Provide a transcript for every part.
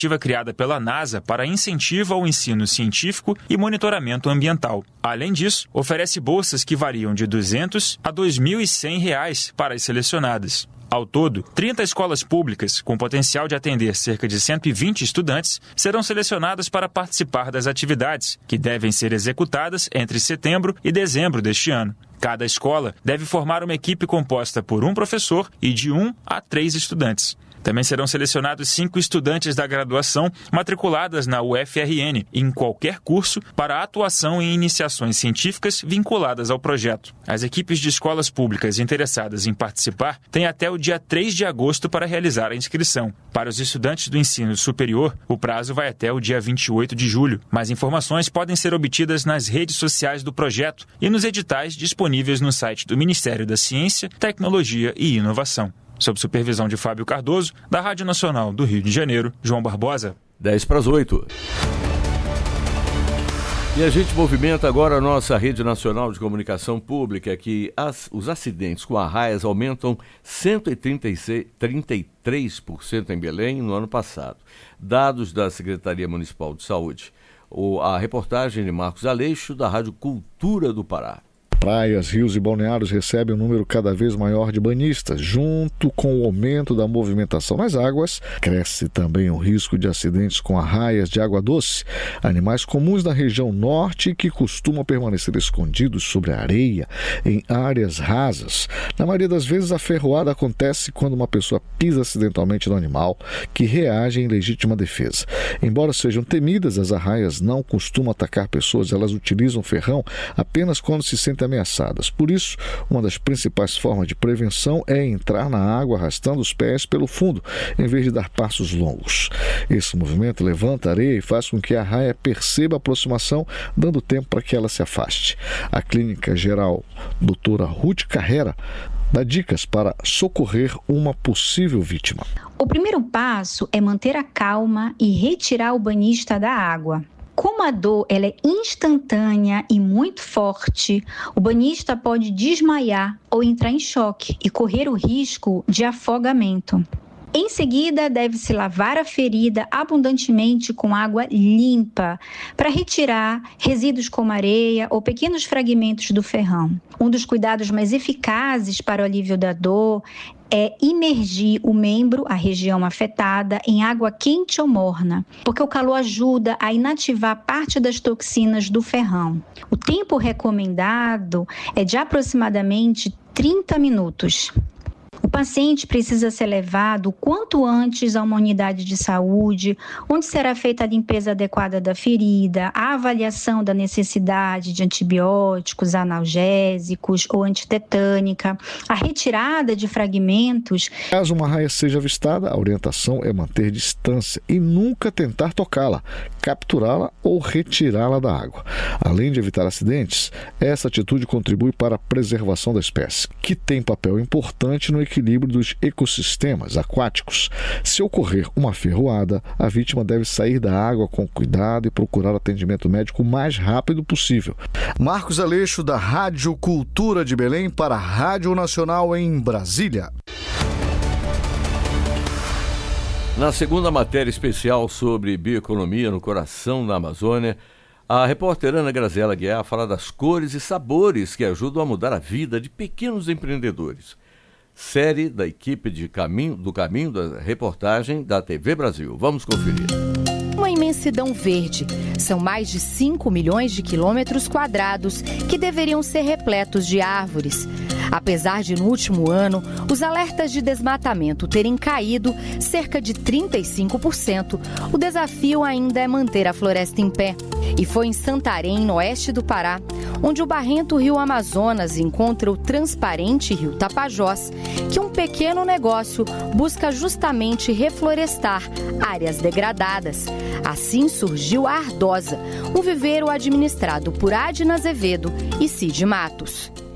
criada pela NASA para incentivo ao ensino científico e monitoramento ambiental. Além disso, oferece bolsas que variam de R$ 200 a R$ 2.100 para as selecionadas. Ao todo, 30 escolas públicas, com potencial de atender cerca de 120 estudantes, serão selecionadas para participar das atividades, que devem ser executadas entre setembro e dezembro deste ano. Cada escola deve formar uma equipe composta por um professor e de 1 a 3 estudantes. Também serão selecionados 5 estudantes da graduação matriculadas na UFRN em qualquer curso para atuação em iniciações científicas vinculadas ao projeto. As equipes de escolas públicas interessadas em participar têm até o dia 3 de agosto para realizar a inscrição. Para os estudantes do ensino superior, o prazo vai até o dia 28 de julho. Mais informações podem ser obtidas nas redes sociais do projeto e nos editais disponíveis no site do Ministério da Ciência, Tecnologia e Inovação. Sob supervisão de Fábio Cardoso, da Rádio Nacional do Rio de Janeiro, João Barbosa. 7:50. E a gente movimenta agora a nossa rede nacional de comunicação pública, que os acidentes com arraias aumentam 133% em Belém no ano passado. Dados da Secretaria Municipal de Saúde. A reportagem de Marcos Aleixo, da Rádio Cultura do Pará. Praias, rios e balneários recebem um número cada vez maior de banhistas. Junto com o aumento da movimentação nas águas, cresce também o risco de acidentes com arraias de água doce, animais comuns da região norte que costumam permanecer escondidos sobre a areia em áreas rasas. Na maioria das vezes, a ferroada acontece quando uma pessoa pisa acidentalmente no animal, que reage em legítima defesa. Embora sejam temidas, as arraias não costumam atacar pessoas, elas utilizam o ferrão apenas quando se sentem ameaçadas. Por isso, uma das principais formas de prevenção é entrar na água arrastando os pés pelo fundo, em vez de dar passos longos. Esse movimento levanta a areia e faz com que a arraia perceba a aproximação, dando tempo para que ela se afaste. A clínica geral doutora Ruth Carrera dá dicas para socorrer uma possível vítima. O primeiro passo é manter a calma e retirar o banhista da água. Como a dor ela é instantânea e muito forte, o banhista pode desmaiar ou entrar em choque e correr o risco de afogamento. Em seguida, deve-se lavar a ferida abundantemente com água limpa para retirar resíduos como areia ou pequenos fragmentos do ferrão. Um dos cuidados mais eficazes para o alívio da dor é imergir o membro, a região afetada, em água quente ou morna, porque o calor ajuda a inativar parte das toxinas do ferrão. O tempo recomendado é de aproximadamente 30 minutos. O paciente precisa ser levado o quanto antes a uma unidade de saúde, onde será feita a limpeza adequada da ferida, a avaliação da necessidade de antibióticos, analgésicos ou antitetânica, a retirada de fragmentos. Caso uma arraia seja avistada, a orientação é manter distância e nunca tentar tocá-la, capturá-la ou retirá-la da água. Além de evitar acidentes, essa atitude contribui para a preservação da espécie, que tem papel importante no equilíbrio dos ecossistemas aquáticos. Se ocorrer uma ferroada, a vítima deve sair da água com cuidado e procurar atendimento médico o mais rápido possível. Marcos Aleixo, da Rádio Cultura de Belém, para a Rádio Nacional em Brasília. Na segunda matéria especial sobre bioeconomia no coração da Amazônia, a repórter Ana Graziela Guiar fala das cores e sabores que ajudam a mudar a vida de pequenos empreendedores. Série da equipe do Caminho da Reportagem da TV Brasil. Vamos conferir. Uma imensidão verde. São mais de 5 milhões de quilômetros quadrados que deveriam ser repletos de árvores. Apesar de, no último ano, os alertas de desmatamento terem caído cerca de 35%, o desafio ainda é manter a floresta em pé. E foi em Santarém, no oeste do Pará, onde o barrento rio Amazonas encontra o transparente rio Tapajós, que um pequeno negócio busca justamente reflorestar áreas degradadas. Assim surgiu a Ardosa, um viveiro administrado por Adna Azevedo e Cid Matos.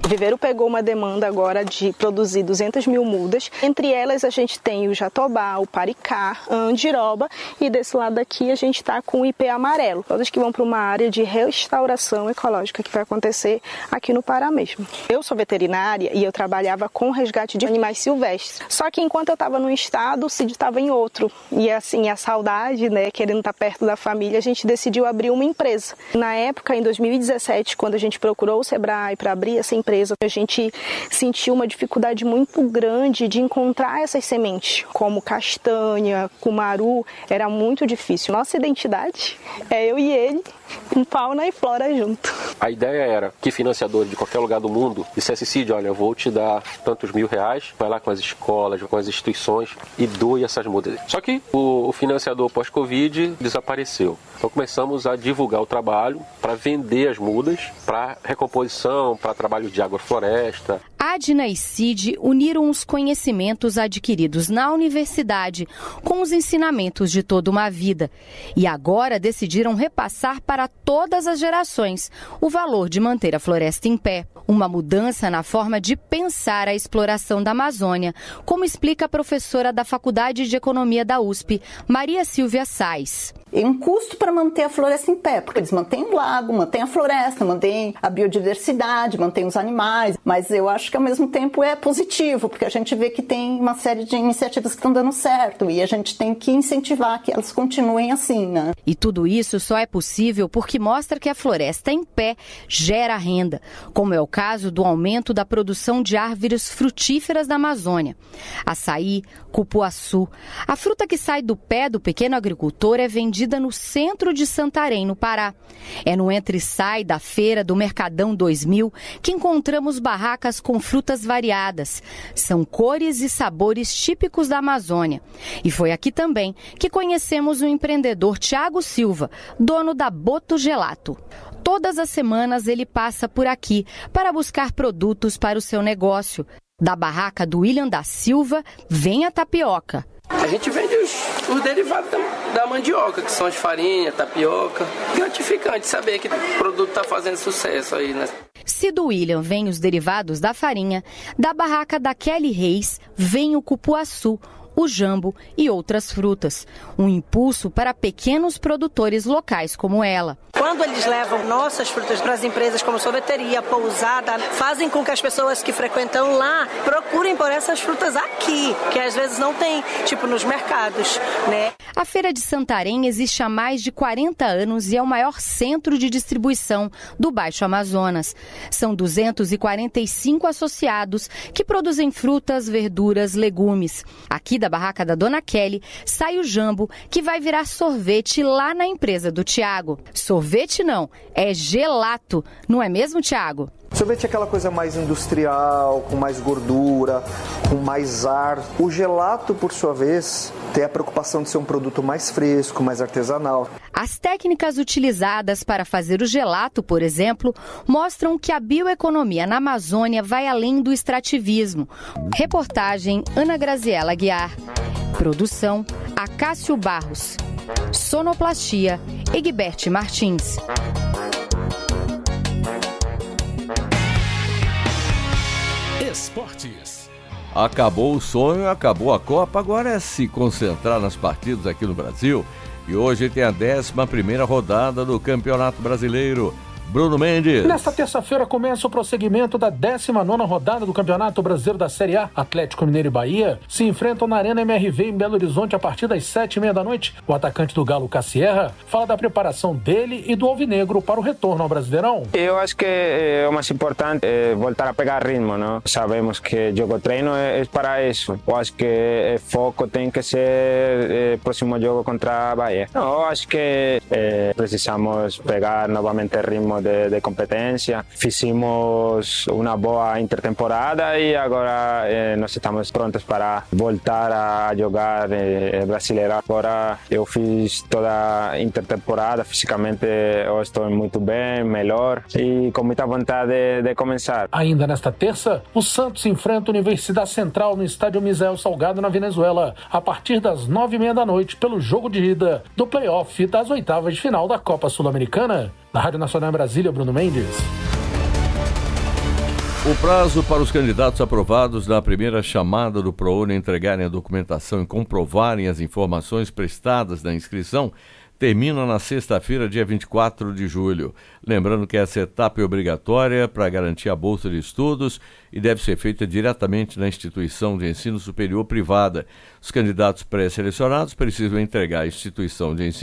O viveiro pegou uma demanda agora de produzir 200 mil mudas. Entre elas a gente tem o jatobá, o paricá, a andiroba e desse lado aqui a gente está com o ipê amarelo. Todas que vão para uma área de restauração ecológica que vai acontecer aqui no Pará mesmo. Eu sou veterinária e eu trabalhava com resgate de animais silvestres. Só que enquanto eu estava num estado, o Cid estava em outro. E assim, a saudade, né, querendo estar perto da família, a gente decidiu abrir uma empresa. Na época, em 2017, quando a gente procurou o Sebrae para abrir essa empresa, a gente sentiu uma dificuldade muito grande de encontrar essas sementes, como castanha, cumaru, era muito difícil. Nossa identidade é eu e ele, com fauna e flora junto. A ideia era que financiador de qualquer lugar do mundo dissesse: Cid, olha, eu vou te dar tantos R$1.000, vai lá com as escolas, com as instituições e doe essas mudas. Só que o financiador pós-Covid desapareceu. Então começamos a divulgar o trabalho para vender as mudas, para recomposição, para trabalho de agrofloresta. Adna e Cid uniram os conhecimentos adquiridos na universidade com os ensinamentos de toda uma vida e agora decidiram repassar para todas as gerações o valor de manter a floresta em pé. Uma mudança na forma de pensar a exploração da Amazônia, como explica a professora da Faculdade de Economia da USP, Maria Silvia Sais. É um custo para manter a floresta em pé, porque eles mantêm o lago, mantêm a floresta, mantêm a biodiversidade, mantêm os animais, mas eu acho que ao mesmo tempo é positivo, porque a gente vê que tem uma série de iniciativas que estão dando certo e a gente tem que incentivar que elas continuem assim, né? E tudo isso só é possível porque mostra que a floresta em pé gera renda, como é o caso do aumento da produção de árvores frutíferas da Amazônia. Açaí, cupuaçu. A fruta que sai do pé do pequeno agricultor é vendida no centro de Santarém, no Pará. É no entra-e-sai da feira do Mercadão 2000 que encontramos barracas com frutas variadas. São cores e sabores típicos da Amazônia. E foi aqui também que conhecemos o empreendedor Tiago Silva, dono da Boto Gelato. Todas as semanas ele passa por aqui para buscar produtos para o seu negócio. Da barraca do William da Silva vem a tapioca. A gente vende os derivados da mandioca, que são as farinhas, tapioca. Gratificante saber que o produto está fazendo sucesso aí, né? Se do William vem os derivados da farinha, da barraca da Kelly Reis vem o cupuaçu, o jambo e outras frutas. Um impulso para pequenos produtores locais como ela. Quando eles levam nossas frutas para as empresas como sorveteria, pousada, fazem com que as pessoas que frequentam lá procurem por essas frutas aqui, que às vezes não tem, tipo nos mercados, né? A Feira de Santarém existe há mais de 40 anos e é o maior centro de distribuição do Baixo Amazonas. São 245 associados que produzem frutas, verduras, legumes. Aqui da barraca da Dona Kelly sai o jambo, que vai virar sorvete lá na empresa do Tiago. Sorvete não, é gelato, não é mesmo, Tiago? Sorvete é aquela coisa mais industrial, com mais gordura, com mais ar. O gelato, por sua vez, tem a preocupação de ser um produto mais fresco, mais artesanal. As técnicas utilizadas para fazer o gelato, por exemplo, mostram que a bioeconomia na Amazônia vai além do extrativismo. Reportagem Ana Graziela Guiar. Produção Acácio Barros. Sonoplastia Egbert Martins. Esportes. Acabou o sonho, acabou a Copa, agora é se concentrar nas partidas aqui no Brasil. E hoje tem a 11ª rodada do Campeonato Brasileiro. Bruno Mendes. Nesta terça-feira começa o prosseguimento da 19ª rodada do Campeonato Brasileiro da Série A. Atlético Mineiro e Bahia se enfrentam na Arena MRV em Belo Horizonte a partir das 7h30 da noite. O atacante do Galo, Cassierra, fala da preparação dele e do Alvinegro para o retorno ao Brasileirão. Eu acho que o mais importante é voltar a pegar ritmo, não? Sabemos que jogo treino é para isso. Eu acho que o foco tem que ser o próximo jogo contra a Bahia. Não, eu acho que precisamos pegar novamente ritmo de competência. Fizemos uma boa intertemporada e agora nós estamos prontos para voltar a jogar Brasileirão. Agora eu fiz toda a intertemporada, fisicamente eu estou muito bem, melhor e com muita vontade de começar. Ainda nesta terça, o Santos enfrenta a Universidade Central no estádio Misael Salgado, na Venezuela, a partir das 9h30 da noite, pelo jogo de ida do play-off das oitavas de final da Copa Sul-Americana. Na Rádio Nacional em Brasília, Bruno Mendes. O prazo para os candidatos aprovados na primeira chamada do ProUni entregarem a documentação e comprovarem as informações prestadas na inscrição termina na sexta-feira, dia 24 de julho. Lembrando que essa etapa é obrigatória para garantir a bolsa de estudos e deve ser feita diretamente na instituição de ensino superior privada. Os candidatos pré-selecionados precisam entregar à instituição de ensino